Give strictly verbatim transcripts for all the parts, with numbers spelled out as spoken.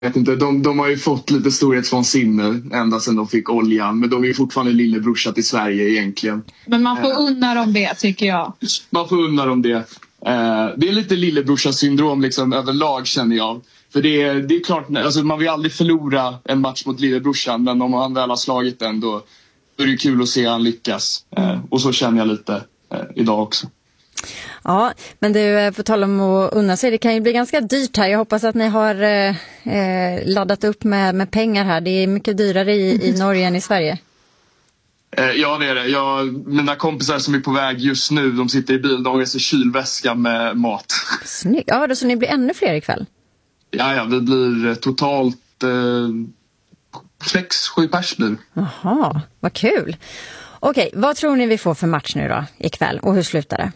Jag vet inte, de, de har ju fått lite storhetsvansinne ända sedan de fick oljan. Men de är fortfarande lillebrorsa till Sverige egentligen. Men man får unna dem det, tycker jag. Man får unna dem det. Eh, det är lite lillebrorsa-syndrom liksom, överlag, känner jag. För det är, det är klart, alltså, man vill aldrig förlora en match mot lillebrorsan. Men om han väl har slagit den, då, då är det kul att se han lyckas. Eh, och så känner jag lite eh, idag också. Ja, men du, på tal om att unna sig, det kan ju bli ganska dyrt här. Jag hoppas att ni har eh, laddat upp med, med pengar här. Det är mycket dyrare i, i Norge än i Sverige. Eh, ja, det är det. Jag, mina kompisar som är på väg just nu, de sitter i bilen, de reser kylväska med mat. Snyggt. Ja, då, så ni blir ännu fler ikväll? Ja, ja, det blir totalt eh, sex, sju pers nu. Jaha, vad kul. Okej, vad tror ni vi får för match nu då ikväll och hur slutar det?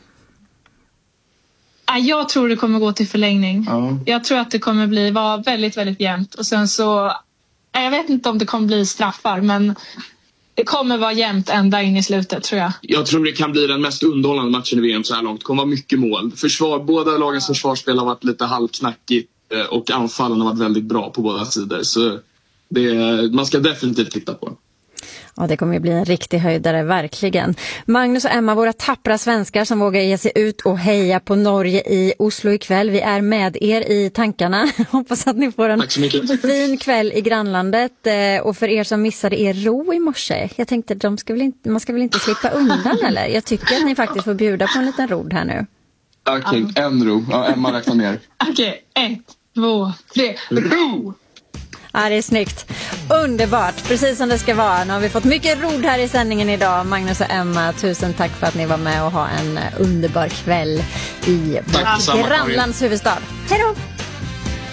Jag tror det kommer gå till förlängning. Ja. Jag tror att det kommer bli vara väldigt, väldigt jämnt. Och sen så, jag vet inte om det kommer bli straffar, men det kommer vara jämnt ända in i slutet, tror jag. Jag tror det kan bli den mest underhållande matchen i V M så här långt. Det kommer vara mycket mål. Försvar, båda lagens försvarsspel har varit lite halvknackigt och anfallen har varit väldigt bra på båda sidor. Så det, man ska definitivt titta på. Ja, det kommer ju bli en riktig höjdare, verkligen. Magnus och Emma, våra tappra svenskar som vågar ge sig ut och heja på Norge i Oslo ikväll. Vi är med er i tankarna. Hoppas att ni får en fin kväll i grannlandet. Och för er som missade er ro i morse, jag tänkte de ska väl inte, man ska väl inte slippa undan, eller? Jag tycker att ni faktiskt får bjuda på en liten rod här nu. Okej, okay, en ro. Ja, Emma räknar ner. Okej, okay, ett, två, tre, ro! Ja, det är snyggt. Underbart, precis som det ska vara. Nu har vi fått mycket rod här i sändningen idag. Magnus och Emma, tusen tack för att ni var med och ha en underbar kväll i vårt grannlands huvudstad. Hej då!